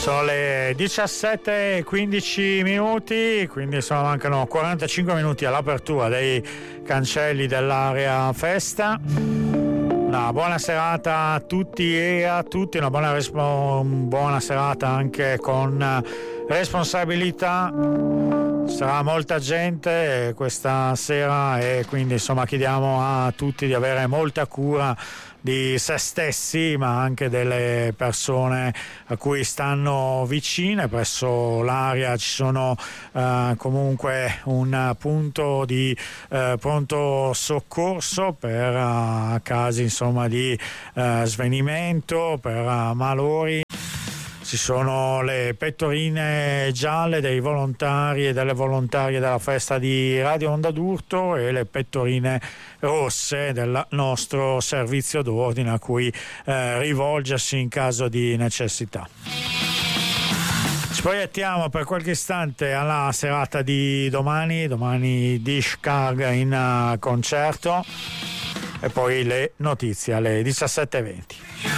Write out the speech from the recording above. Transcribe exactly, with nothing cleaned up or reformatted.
Sono le diciassette e quindici minuti, quindi insomma mancano quarantacinque minuti all'apertura dei cancelli dell'area festa. Una buona serata a tutti e a tutti, una buona, respo- buona serata anche con responsabilità. Sarà molta gente questa sera e quindi insomma chiediamo a tutti di avere molta cura di se stessi, ma anche delle persone a cui stanno vicine. Presso l'area ci sono eh, comunque un punto di eh, pronto soccorso per uh, casi insomma di uh, svenimento, per uh, malori. Ci sono le pettorine gialle dei volontari e delle volontarie della festa di Radio Onda d'Urto e le pettorine rosse del nostro servizio d'ordine a cui eh, rivolgersi in caso di necessità. Ci proiettiamo per qualche istante alla serata di domani, domani Dishkag in uh, concerto e poi le notizie alle diciassette e venti.